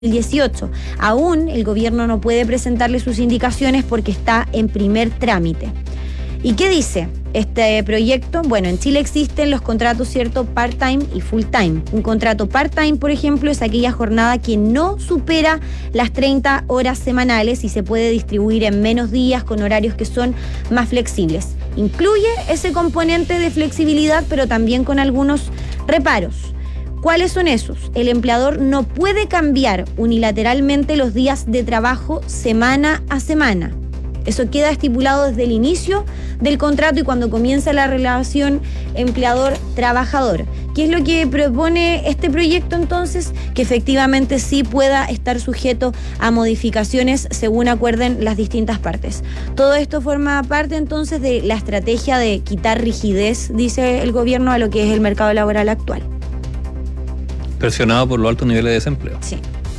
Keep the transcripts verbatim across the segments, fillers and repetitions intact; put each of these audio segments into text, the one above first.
dieciocho. Aún el gobierno no puede presentarle sus indicaciones porque está en primer trámite. ¿Y qué dice este proyecto? Bueno, en Chile existen los contratos, ¿cierto?, part-time y full-time. Un contrato part-time, por ejemplo, es aquella jornada que no supera las treinta horas semanales y se puede distribuir en menos días con horarios que son más flexibles. Incluye ese componente de flexibilidad, pero también con algunos reparos. ¿Cuáles son esos? El empleador no puede cambiar unilateralmente los días de trabajo semana a semana. Eso queda estipulado desde el inicio del contrato y cuando comienza la relación empleador-trabajador. ¿Qué es lo que propone este proyecto entonces? Que efectivamente sí pueda estar sujeto a modificaciones según acuerden las distintas partes. Todo esto forma parte entonces de la estrategia de quitar rigidez, dice el gobierno, a lo que es el mercado laboral actual. Presionado por los altos niveles de desempleo. Sí.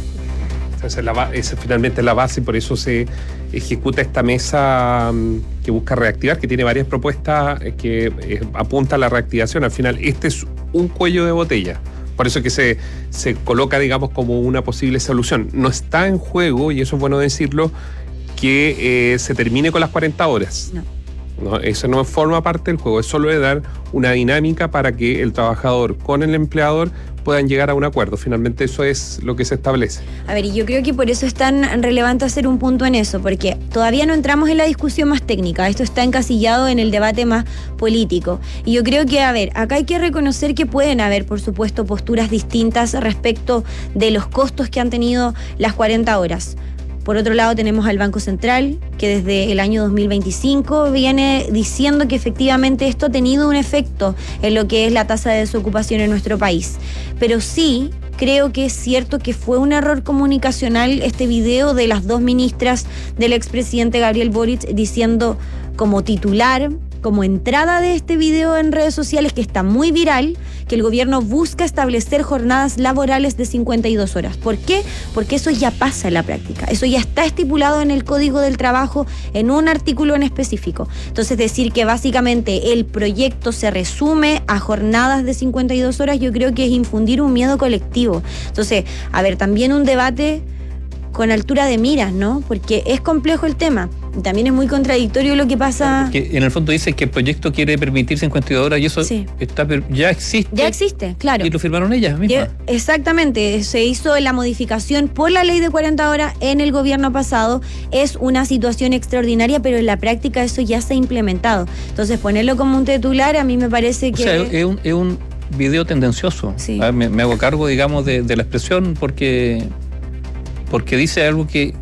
Esa es, la, esa es finalmente la base y por eso se ejecuta esta mesa um, que busca reactivar, que tiene varias propuestas eh, que eh, apunta a la reactivación. Al final, este es un cuello de botella. Por eso que se, se coloca, digamos, como una posible solución. No está en juego, y eso es bueno decirlo, que eh, se termine con las cuarenta horas. No. No, eso no forma parte del juego, es solo de dar una dinámica para que el trabajador con el empleador puedan llegar a un acuerdo. Finalmente eso es lo que se establece. A ver, y yo creo que por eso es tan relevante hacer un punto en eso, porque todavía no entramos en la discusión más técnica, esto está encasillado en el debate más político. Y yo creo que, a ver, acá hay que reconocer que pueden haber, por supuesto, posturas distintas respecto de los costos que han tenido las cuarenta horas. Por otro lado tenemos al Banco Central, que desde el año dos mil veinticinco viene diciendo que efectivamente esto ha tenido un efecto en lo que es la tasa de desocupación en nuestro país. Pero sí creo que es cierto que fue un error comunicacional este video de las dos ministras del expresidente Gabriel Boric diciendo como titular, como entrada de este video en redes sociales que está muy viral, que el gobierno busca establecer jornadas laborales de cincuenta y dos horas. ¿Por qué? Porque eso ya pasa en la práctica. Eso ya está estipulado en el Código del Trabajo en un artículo en específico. Entonces, decir que básicamente el proyecto se resume a jornadas de cincuenta y dos horas, yo creo que es infundir un miedo colectivo. Entonces, a ver, también un debate con altura de miras, ¿no? Porque es complejo el tema. Y también es muy contradictorio lo que pasa. Que en el fondo dice que el proyecto quiere permitir cincuenta y dos horas y eso sí. está, ya existe. Ya existe, claro. Y lo firmaron ellas mismas. Exactamente. Se hizo la modificación por la ley de cuarenta horas en el gobierno pasado. Es una situación extraordinaria, pero en la práctica eso ya se ha implementado. Entonces, ponerlo como un titular a mí me parece que... O sea, es un, es un video tendencioso. Sí. A ver, me, me hago cargo, digamos, de, de la expresión porque... porque dice algo que,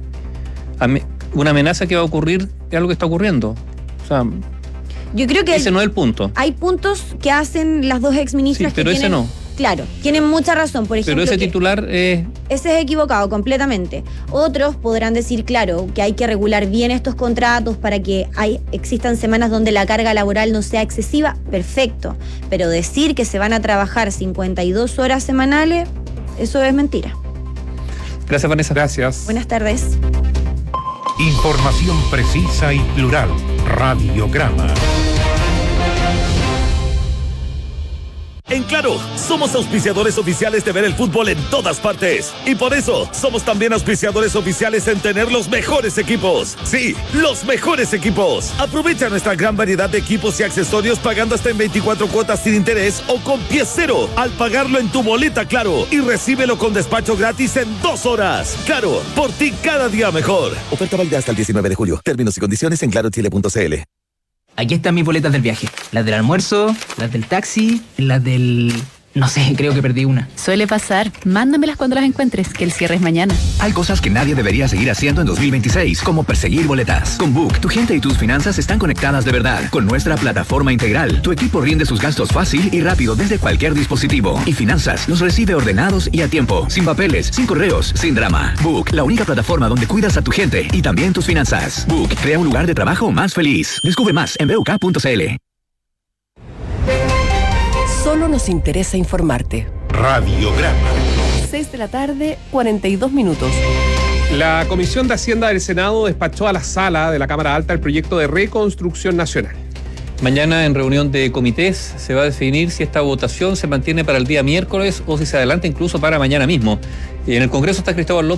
una amenaza que va a ocurrir, es algo que está ocurriendo. O sea, yo creo que ese el, no es el punto. Hay puntos que hacen las dos exministras sí, pero que ese tienen, no. Claro, tienen mucha razón. Por ejemplo, pero ese titular es... Ese es equivocado completamente. Otros podrán decir, claro, que hay que regular bien estos contratos para que hay, existan semanas donde la carga laboral no sea excesiva. Perfecto. Pero decir que se van a trabajar cincuenta y dos horas semanales, eso es mentira. Gracias, Vanessa. Gracias. Buenas tardes. Información precisa y plural. Radiograma. En Claro, somos auspiciadores oficiales de ver el fútbol en todas partes. Y por eso, somos también auspiciadores oficiales en tener los mejores equipos. Sí, los mejores equipos. Aprovecha nuestra gran variedad de equipos y accesorios pagando hasta en veinticuatro cuotas sin interés o con pie cero al pagarlo en tu boleta Claro. Y recíbelo con despacho gratis en dos horas. Claro, por ti cada día mejor. Oferta válida hasta el diecinueve de julio. Términos y condiciones en claro chile punto c l. Aquí están mis boletas del viaje. Las del almuerzo, las del taxi, las del... No sé, creo que perdí una. Suele pasar. Mándamelas cuando las encuentres, que el cierre es mañana. Hay cosas que nadie debería seguir haciendo en dos mil veintiséis, como perseguir boletas. Con Book, tu gente y tus finanzas están conectadas de verdad. Con nuestra plataforma integral, tu equipo rinde sus gastos fácil y rápido desde cualquier dispositivo. Y finanzas los recibe ordenados y a tiempo. Sin papeles, sin correos, sin drama. Book, la única plataforma donde cuidas a tu gente y también tus finanzas. Book, crea un lugar de trabajo más feliz. Descubre más en b u k punto c l. Solo nos interesa informarte. Radiograma. seis de la tarde, cuarenta y dos minutos. La Comisión de Hacienda del Senado despachó a la sala de la Cámara Alta el proyecto de reconstrucción nacional. Mañana en reunión de comités se va a definir si esta votación se mantiene para el día miércoles o si se adelanta incluso para mañana mismo. Y en el Congreso está Cristóbal López.